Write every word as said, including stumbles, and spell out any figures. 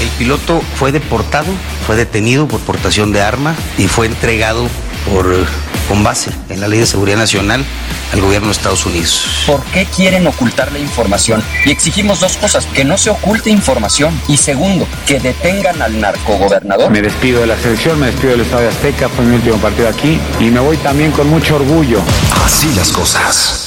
El piloto fue deportado, fue detenido por portación de arma y fue entregado por, con base en la Ley de Seguridad Nacional al gobierno de Estados Unidos. ¿Por qué quieren ocultar la información? Y exigimos dos cosas: que no se oculte información, y segundo, que detengan al narcogobernador. Me despido de la selección, me despido del Estadio Azteca, fue mi último partido aquí y me voy también con mucho orgullo. Así las cosas.